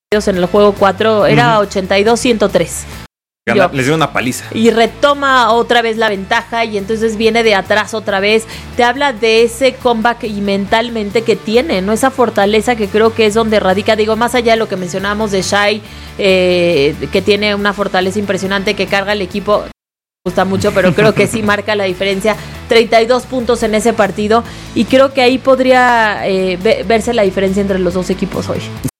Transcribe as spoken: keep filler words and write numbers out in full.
en el juego cuatro, era uh-huh. ochenta y dos a ciento tres. Yo, les dio una paliza. Y retoma otra vez la ventaja y entonces viene de atrás otra vez. Te habla de ese comeback y mentalmente que tiene, ¿no? Esa fortaleza que creo que es donde radica, digo, más allá de lo que mencionábamos de Shai, eh, que tiene una fortaleza impresionante, que carga el equipo. Me gusta mucho, pero creo que sí marca la diferencia. treinta y dos puntos en ese partido y creo que ahí podría eh, verse la diferencia entre los dos equipos hoy.